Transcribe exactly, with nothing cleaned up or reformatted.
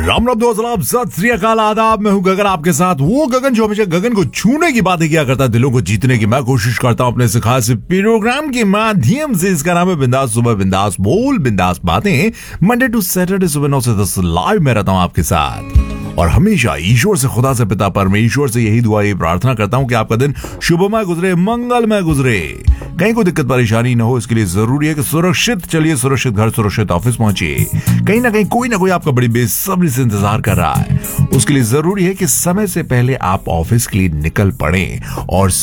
राम राम दोस्त, आप सत श्री अकाल, आदाब। मैं हूं गगन, आपके साथ वो गगन जो हमेशा गगन को छूने की बातें किया करता, दिलों को जीतने की मैं कोशिश करता हूं अपने इस खास प्रोग्राम के माध्यम से। इसका नाम है बिंदास सुबह, बिंदास बोल, बिंदास बातें। मंडे टू सैटरडे सुबह नौ से दस लाइव में रहता हूं आपके साथ, और हमेशा ईश्वर से, खुदा से, पिता परमेश्वर से यही दुआ, ये प्रार्थना करता हूं कि आपका दिन शुभमय गुजरे, मंगलमय गुजरे, कहीं कोई दिक्कत परेशानी न हो। इसके लिए जरूरी है कि सुरक्षित चलिए, सुरक्षित घर, सुरक्षित ऑफिस पहुंचिए। कहीं ना कहीं कोई ना कोई आपका बड़ी बेसब्री से इंतजार कर रहा है। उसके लिए जरूरी है कि समय से पहले आप ऑफिस के लिए निकल पड़े और